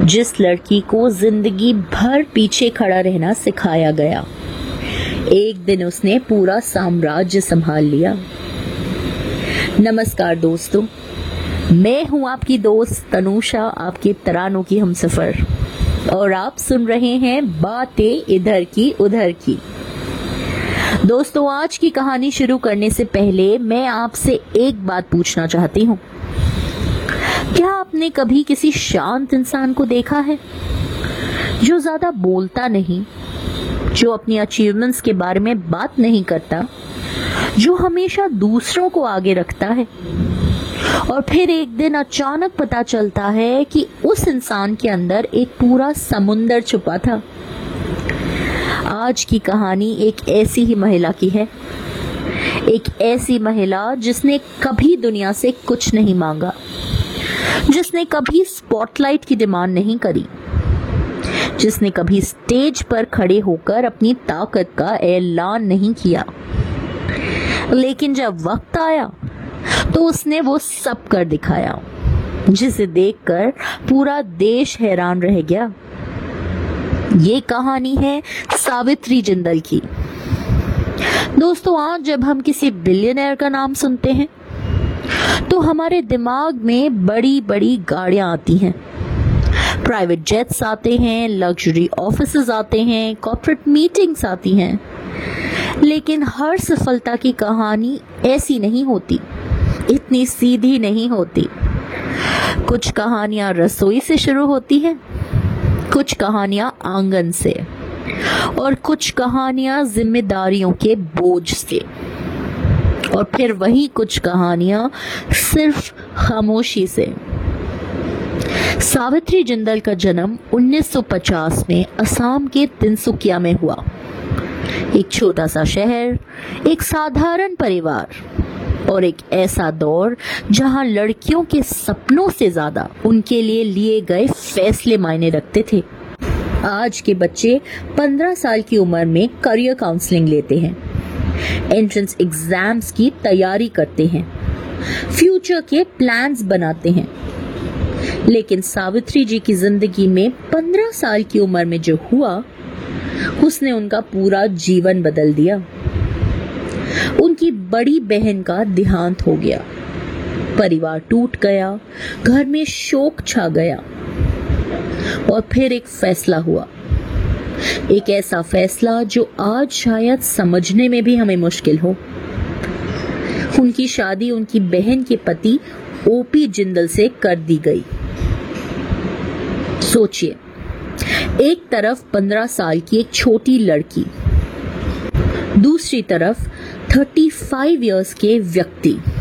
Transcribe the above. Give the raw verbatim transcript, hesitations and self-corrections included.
जिस लड़की को जिंदगी भर पीछे खड़ा रहना सिखाया गया, एक दिन उसने पूरा साम्राज्य संभाल लिया। नमस्कार दोस्तों, मैं हूं आपकी दोस्त तनुषा, आपके तरानों की हमसफर, और आप सुन रहे हैं बातें इधर की उधर की। दोस्तों, आज की कहानी शुरू करने से पहले मैं आपसे एक बात पूछना चाहती हूँ। क्या आपने कभी किसी शांत इंसान को देखा है, जो ज्यादा बोलता नहीं, जो अपनी अचीवमेंट्स के बारे में बात नहीं करता, जो हमेशा दूसरों को आगे रखता है, और फिर एक दिन अचानक पता चलता है कि उस इंसान के अंदर एक पूरा समुंदर छुपा था। आज की कहानी एक ऐसी ही महिला की है, एक ऐसी महिला जिसने कभी दुनिया से कुछ नहीं मांगा, जिसने कभी स्पॉटलाइट की डिमांड नहीं करी, जिसने कभी स्टेज पर खड़े होकर अपनी ताकत का ऐलान नहीं किया, लेकिन जब वक्त आया तो उसने वो सब कर दिखाया, जिसे देखकर पूरा देश हैरान रह गया। ये कहानी है सावित्री जिंदल की। दोस्तों, आज जब हम किसी बिलियनर का नाम सुनते हैं तो हमारे दिमाग में बड़ी बड़ी गाड़ियां आती हैं, प्राइवेट जेट्स आते हैं, लग्जरी ऑफिसेज आते हैं, कॉर्पोरेट मीटिंग्स आती हैं। लेकिन हर सफलता की कहानी ऐसी नहीं होती, इतनी सीधी नहीं होती। कुछ कहानियां रसोई से शुरू होती हैं, कुछ कहानियां आंगन से, और कुछ कहानियां जिम्मेदारियों के बोझ से, और फिर वही कुछ कहानियां सिर्फ खामोशी से। सावित्री जिंदल का जन्म उन्नीस सौ पचास में असम के तिनसुकिया में हुआ। एक छोटा सा शहर, एक साधारण परिवार, और एक ऐसा दौर जहां लड़कियों के सपनों से ज्यादा उनके लिए लिए गए फैसले मायने रखते थे। आज के बच्चे पंद्रह साल की उम्र में करियर काउंसलिंग लेते हैं, एंट्रेंस एग्जाम्स की तैयारी करते हैं, फ्यूचर के प्लान्स बनाते हैं। लेकिन सावित्री जी की जिंदगी में पंद्रह साल की उम्र में जो हुआ, उसने उनका पूरा जीवन बदल दिया। उनकी बड़ी बहन का देहांत हो गया, परिवार टूट गया, घर में शोक छा गया, और फिर एक फैसला हुआ, एक ऐसा फैसला जो आज शायद समझने में भी हमें मुश्किल हो। उनकी शादी उनकी बहन के पति ओपी जिंदल से कर दी गई। सोचिए, एक तरफ पंद्रह साल की एक छोटी लड़की, दूसरी तरफ पैंतीस इयर्स के व्यक्ति